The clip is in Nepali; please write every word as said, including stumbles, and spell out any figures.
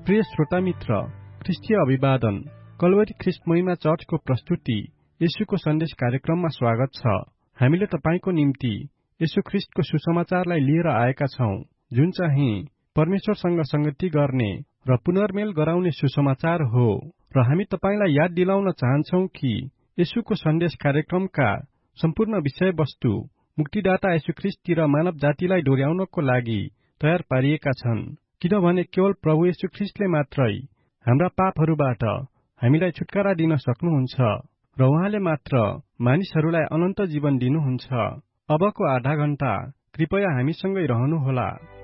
प्रिय श्रोता मित्र, ख्रिस्टीय अभिवादन। कल्वरी ख्रिस्ट महिमा चर्चको प्रस्तुति येशूको सन्देश कार्यक्रममा स्वागत छ। हामीले तपाईको निम्ति येशू ख्रिस्टको सुसमाचारलाई लिएर आएका छौं, जुन चाहिँ परमेश्वरसँग संगति गर्ने र पुनर्मेल गराउने सुसमाचार हो। र हामी तपाईलाई याद दिलाउन चाहन्छौं कि येशूको सन्देश कार्यक्रमका सम्पूर्ण विषयवस्तु मुक्तिदाता येशू ख्रिस्टतिर मानव जातिलाई डोर्याउनको लागि तयार पारिएका छन्, किनभने केवल प्रभु येशू ख्रिस्टले मात्रै हाम्रा पापहरूबाट हामीलाई छुटकारा दिन सक्नुहुन्छ र उहाँले मात्र मानिसहरूलाई अनन्त जीवन दिनुहुन्छ। अबको आधा घण्टा कृपया हामीसँगै रहनुहोला।